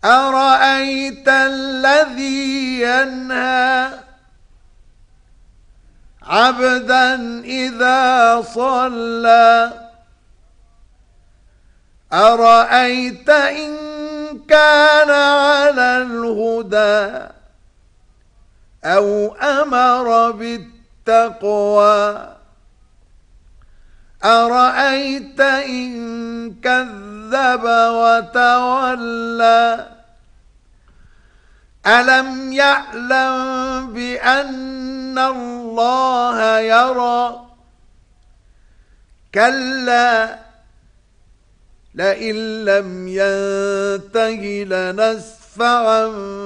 أرأيت الذي ينهى عبدا إذا صلى أرأيت إن كان على الهدى أو أمر بالتقوى أرأيت إن كذب وتولى ألم يعلم بأن الله يرى كلا لئن لم ينته لنسفعا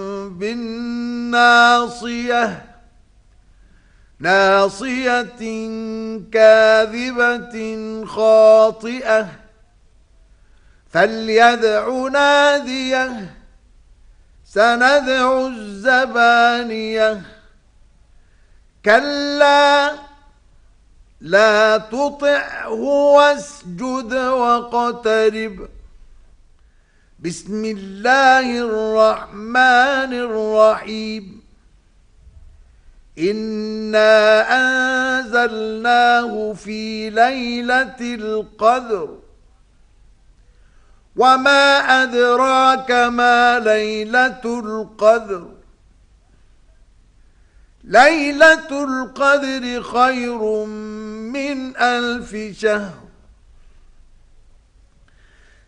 بالناصية ناصية كاذبة خاطئة فليدع ناديه سندع الزبانية كلا لا تطعه واسجد واقترب بسم الله الرحمن الرحيم إنا أنزلناه في ليلة القدر وما أدراك ما ليلة القدر ليلة القدر خير من 1000 شهر